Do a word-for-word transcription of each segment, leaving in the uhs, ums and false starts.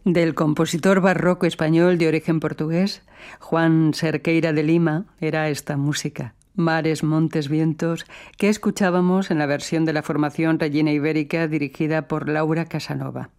Del compositor barroco español de origen portugués, Juan Cerqueira de Lima, era esta música, Mares, Montes, Vientos, que escuchábamos en la versión de la formación Regina Ibérica dirigida por Laura Casanova.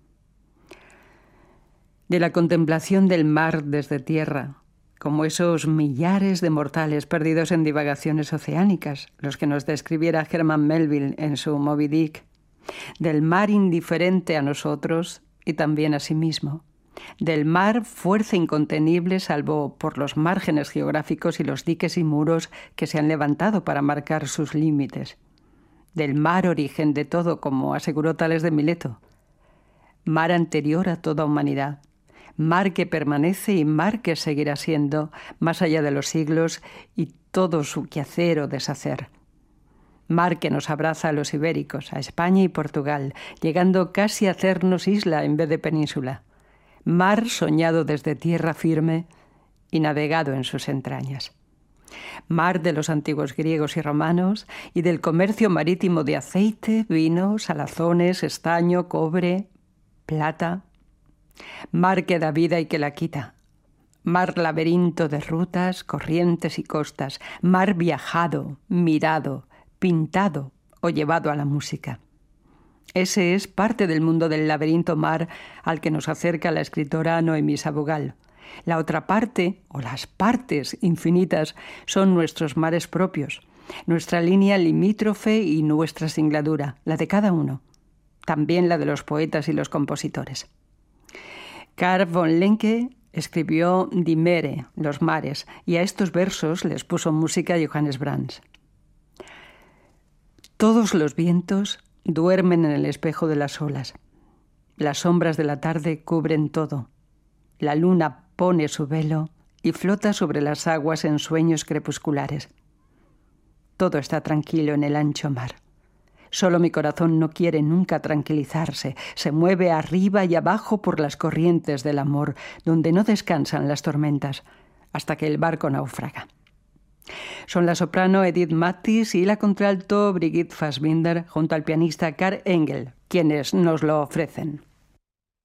De la contemplación del mar desde tierra, como esos millares de mortales perdidos en divagaciones oceánicas, los que nos describiera Herman Melville en su Moby Dick, del mar indiferente a nosotros y también a sí mismo, del mar fuerza incontenible salvo por los márgenes geográficos y los diques y muros que se han levantado para marcar sus límites, del mar origen de todo, como aseguró Tales de Mileto, mar anterior a toda humanidad, mar que permanece y mar que seguirá siendo más allá de los siglos y todo su quehacer o deshacer. Mar que nos abraza a los ibéricos, a España y Portugal, llegando casi a hacernos isla en vez de península. Mar soñado desde tierra firme y navegado en sus entrañas. Mar de los antiguos griegos y romanos y del comercio marítimo de aceite, vino, salazones, estaño, cobre, plata. Mar que da vida y que la quita. Mar laberinto de rutas, corrientes y costas. Mar viajado, mirado, pintado o llevado a la música. Ese es parte del mundo del laberinto mar al que nos acerca la escritora Noemí Sabugal. La otra parte, o las partes infinitas, son nuestros mares propios, nuestra línea limítrofe y nuestra singladura, la de cada uno, también la de los poetas y los compositores. Carl von Lenke escribió Die Meere, los mares, y a estos versos les puso música Johannes Brahms. Todos los vientos duermen en el espejo de las olas. Las sombras de la tarde cubren todo. La luna pone su velo y flota sobre las aguas en sueños crepusculares. Todo está tranquilo en el ancho mar. Solo mi corazón no quiere nunca tranquilizarse. Se mueve arriba y abajo por las corrientes del amor, donde no descansan las tormentas, hasta que el barco naufraga. Son la soprano Edith Mattis y la contralto Brigitte Fassbinder junto al pianista Karl Engel, quienes nos lo ofrecen.